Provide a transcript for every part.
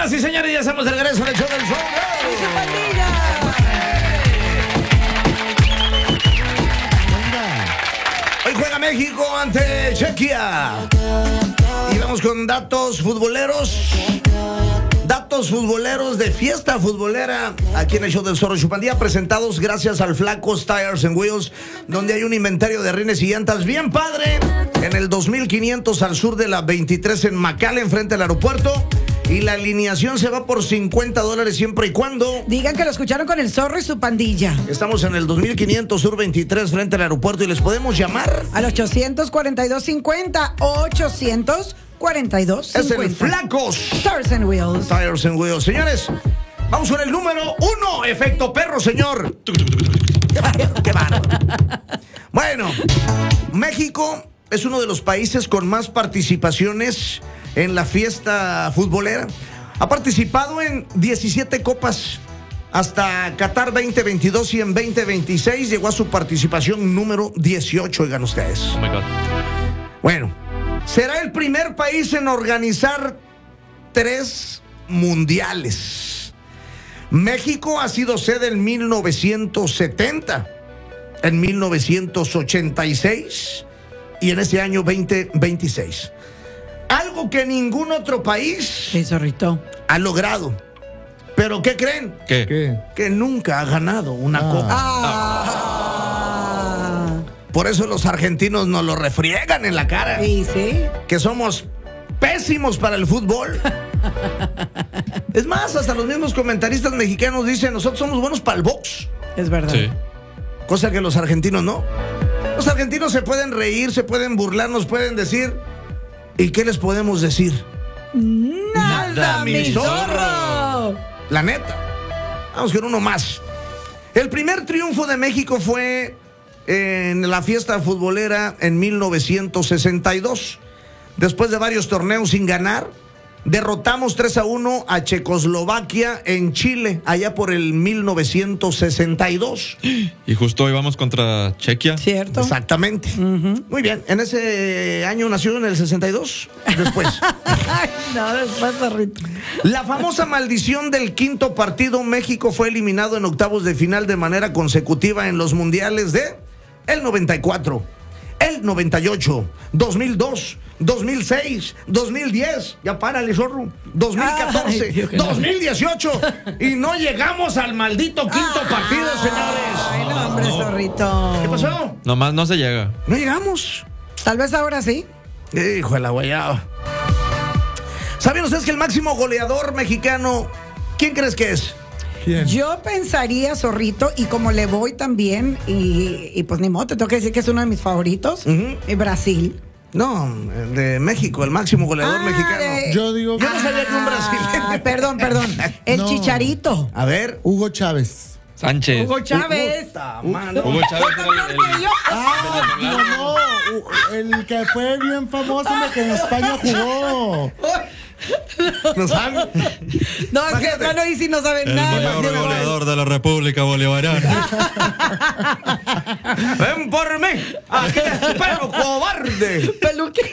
Señoras y señores, ya estamos de regreso al show del show. ¡Y su pandilla! Hoy juega México ante Chequia. Y vamos con datos futboleros. Datos futboleros de fiesta futbolera aquí en el show del Zorro Chupandía, presentados gracias al Flacos Tires and Wheels, donde hay un inventario de rines y llantas bien padre en el 2500 al sur de la 23 en McAllen, frente al aeropuerto. Y la alineación se va por $50 siempre y cuando Digan que lo escucharon con el Zorro y su pandilla. estamos en el 2500 sur 23 frente al aeropuerto y les podemos llamar Al 842-50, 842-50. es el Flacos Tires and Wheels. Tires and Wheels. Señores, vamos con el número 1, efecto perro, señor. Qué bárbaro. Bueno, México es uno de los países con más participaciones en la fiesta futbolera. Ha participado en 17 copas hasta Qatar 2022 y en 2026 llegó a su participación número 18, oigan ustedes. Oh my God. Bueno, será el primer país en organizar 3 mundiales. México ha sido sede en 1970, en 1986 y en este año 2026. Algo que ningún otro país Sí, Zorrito. ha logrado. ¿Pero qué creen? ¿Qué? Que nunca ha ganado una copa. Ah. Por eso los argentinos nos lo refriegan en la cara. Sí, sí. Que somos pésimos para el fútbol. Es más, hasta los mismos comentaristas mexicanos dicen, nosotros somos buenos para el box. Es verdad. Sí. Cosa que los argentinos no. Los argentinos se pueden reír, se pueden burlar, nos pueden decir. ¿Y qué les podemos decir? ¡Nada, mi zorro. zorro! La neta. Vamos con uno más. El primer triunfo de México fue en la fiesta futbolera en 1962. Después de varios torneos sin ganar, derrotamos 3-1 a Checoslovaquia en Chile, allá por el 1962. Y justo hoy vamos contra Chequia. ¿Cierto? Exactamente. Muy bien. ¿En ese año nació en el 62? Después. Ay, no, después, Zorrito. La famosa maldición del quinto partido, México fue eliminado en octavos de final de manera consecutiva en los mundiales de el 94, el 98, 2002, 2006, 2010, ya párale, zorro, 2014, Ay, Dios, que no. 2018 y no llegamos al maldito quinto partido, Ay, señores. no, hombre, Zorrito. ¿Qué pasó? Nomás no se llega. No llegamos. Tal vez ahora sí. Hijo de la guayaba. ¿Saben ustedes que el máximo goleador mexicano, quién crees que es? ¿Quién? Yo pensaría, Zorrito, y como le voy también, y pues ni modo, te tengo que decir que es uno de mis favoritos, Brasil. No, de México, el máximo goleador mexicano. Yo digo Yo no sabía que un brasileño. Perdón. El No. Chicharito. A ver. Hugo Chávez. Sánchez. Hugo Chávez. Puta, mano. Hugo Chávez era el- No, el que fue bien famoso, el que en España jugó. ¿No saben? No, es que Imagínate. no, y si no saben el nada. mayor goleador de la República Bolivariana. Ven por mí. Aquí te espero, cobarde. Peluquín.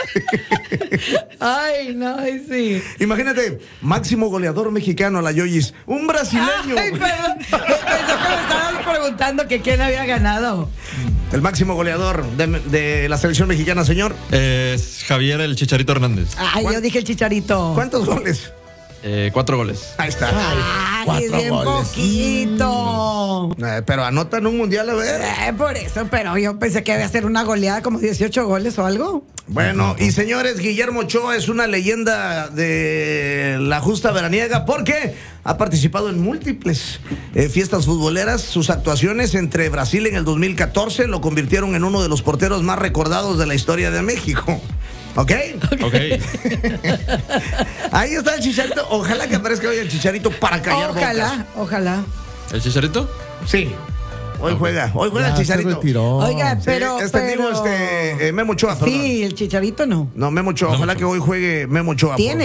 Ay, no, ay, sí. Imagínate, máximo goleador mexicano, la Yoyis. Un brasileño. Ay, perdón. Pensé que me estaban preguntando que quién había ganado. El máximo goleador de la selección mexicana, señor. Es Javier el Chicharito Hernández. Ay, yo dije el Chicharito. ¿Cuántos goles? 4 goles. Ahí está. Ay, es bien 4 goles. poquito. Pero anotan un mundial, a ver. Por eso, pero yo pensé que debía ser una goleada como 18 goles o algo. Bueno, y señores, Guillermo Ochoa es una leyenda de la justa veraniega porque ha participado en múltiples fiestas futboleras. Sus actuaciones entre Brasil en el 2014 lo convirtieron en uno de los porteros más recordados de la historia de México. ¿Ok? Ok. Ahí está el Chicharito. Ojalá que aparezca hoy el Chicharito para callar bocas. Ojalá. ¿El Chicharito? Sí. Hoy juega el Ya se Chicharito. retiró. Oiga, Sí, pero. digo, Memo Ochoa, perdón. Sí, el Chicharito no. No, Memo Ochoa. Ojalá que hoy juegue Memo Ochoa. Tiene